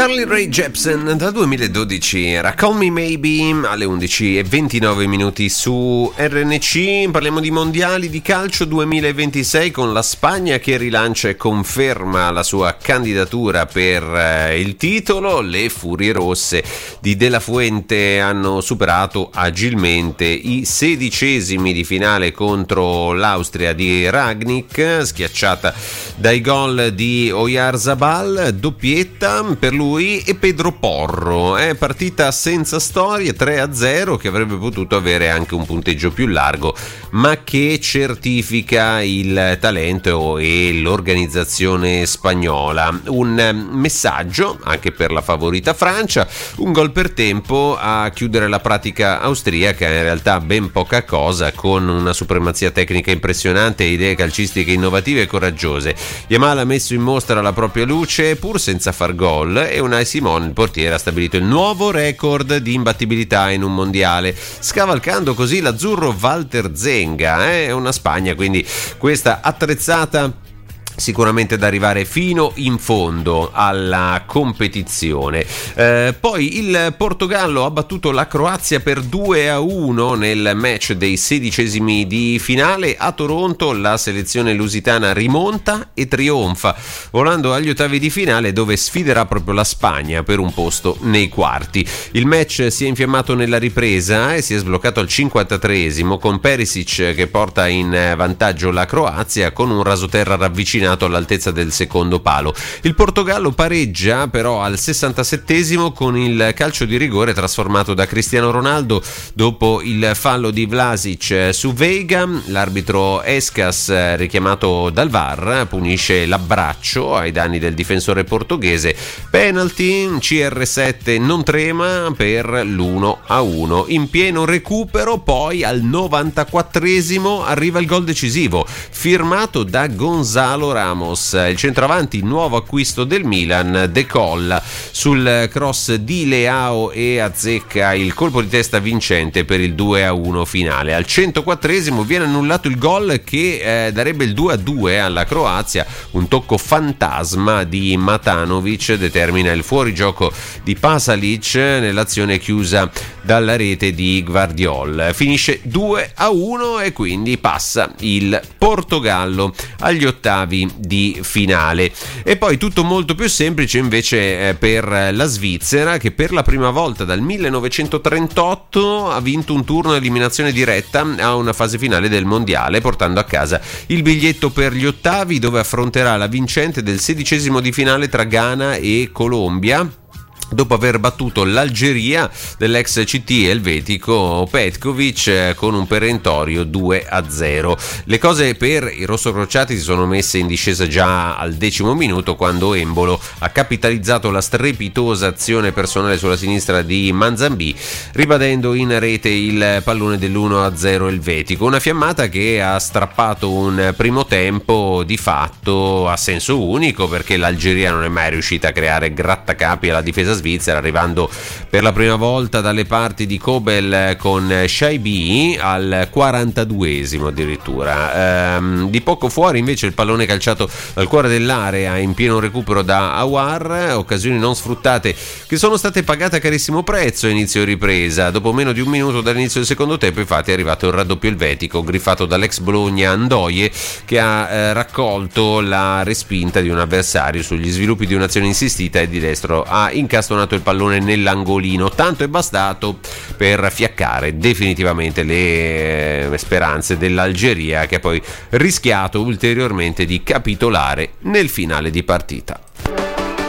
Carly Rae Jepsen dal 2012 era Call Me Maybe alle 11:29 su RNC. Parliamo di mondiali di calcio 2026 con la Spagna che rilancia e conferma la sua candidatura per il titolo. Le Furie Rosse di De La Fuente hanno superato agilmente i 16esimi di finale contro l'Austria di Rangnick, schiacciata dai gol di Oyarzabal, doppietta per lui e Pedro Porro. È partita senza storie, 3-0, che avrebbe potuto avere anche un punteggio più largo, ma che certifica il talento e l'organizzazione spagnola. Un messaggio anche per la favorita Francia, un gol per tempo a chiudere la pratica austriaca, in realtà ben poca cosa, con una supremazia tecnica impressionante e idee calcistiche innovative e coraggiose. Yamal ha messo in mostra la propria luce pur senza far gol, e Unai Simon, il portiere, ha stabilito il nuovo record di imbattibilità in un mondiale, scavalcando così l'azzurro Walter Zenga. È una Spagna quindi questa attrezzata sicuramente da arrivare fino in fondo alla competizione. Poi il Portogallo ha battuto la Croazia per 2-1 nel match dei 16esimi di finale. A Toronto la selezione lusitana rimonta e trionfa, volando agli ottavi di finale, dove sfiderà proprio la Spagna per un posto nei quarti. Il match si è infiammato nella ripresa e si è sbloccato al 53esimo con Perisic che porta in vantaggio la Croazia con un rasoterra ravvicinato all'altezza del secondo palo. Il Portogallo pareggia però al 67esimo con il calcio di rigore trasformato da Cristiano Ronaldo dopo il fallo di Vlasic su Veiga. L'arbitro Escas, richiamato dal VAR, punisce l'abbraccio ai danni del difensore portoghese. Penalty, CR7 non trema per l'1-1. In pieno recupero poi al 94esimo arriva il gol decisivo firmato da Gonzalo Ramos. Il centravanti, nuovo acquisto del Milan, decolla sul cross di Leao e azzecca il colpo di testa vincente per il 2-1 finale. Al 104esimo viene annullato il gol che darebbe il 2-2 alla Croazia. Un tocco fantasma di Matanovic determina il fuorigioco di Pasalic nell'azione chiusa dalla rete di Gvardiol. Finisce 2-1 e quindi passa il Portogallo agli ottavi di finale. E poi tutto molto più semplice invece per la Svizzera, che per la prima volta dal 1938 ha vinto un turno a eliminazione diretta a una fase finale del mondiale, portando a casa il biglietto per gli ottavi, dove affronterà la vincente del 16esimo di finale tra Ghana e Colombia, dopo aver battuto l'Algeria dell'ex CT elvetico Petkovic con un perentorio 2-0. Le cose per i rossocrociati si sono messe in discesa già al 10° minuto, quando Embolo ha capitalizzato la strepitosa azione personale sulla sinistra di Manzambì, ribadendo in rete il pallone dell'1-0 elvetico. Una fiammata che ha strappato un primo tempo di fatto a senso unico, perché l'Algeria non è mai riuscita a creare grattacapi alla difesa svizzera, arrivando per la prima volta dalle parti di Kobel con Shaibi al 42esimo addirittura. Di poco fuori invece il pallone calciato dal cuore dell'area in pieno recupero da Aouar, occasioni non sfruttate che sono state pagate a carissimo prezzo a inizio ripresa. Dopo meno di un minuto dall'inizio del secondo tempo infatti è arrivato il raddoppio elvetico griffato dall'ex Bologna Ndoye, che ha raccolto la respinta di un avversario sugli sviluppi di un'azione insistita e di destro ha incastonato il pallone nell'angolino. Tanto è bastato per fiaccare definitivamente le speranze dell'Algeria, che ha poi rischiato ulteriormente di capitolare nel finale di partita.